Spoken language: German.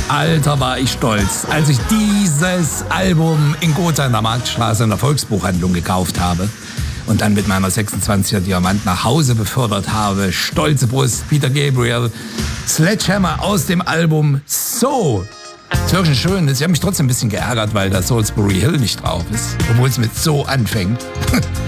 Alter, war ich stolz, als ich dieses Album in Gotha in der Marktstraße in der Volksbuchhandlung gekauft habe und dann mit meiner 26er Diamant nach Hause befördert habe. Stolze Brust, Peter Gabriel, Sledgehammer aus dem Album So. Das ist wirklich schön. Ich habe mich trotzdem ein bisschen geärgert, weil da Salisbury Hill nicht drauf ist, obwohl es mit So anfängt.